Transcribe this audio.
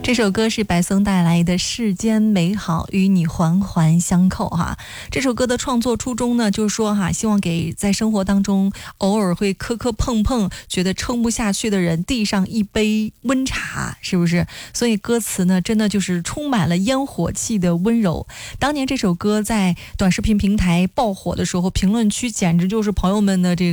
这首歌是白松带来的《世间美好与你环环相扣》哈。这首歌的创作初衷呢，就是说哈，希望给在生活当中偶尔会磕磕碰碰，觉得撑不下去的人递上一杯温茶，是不是？所以歌词呢，真的就是充满了烟火气的温柔。当年这首歌在短视频平台爆火的时候，评论区简直就是朋友们的这个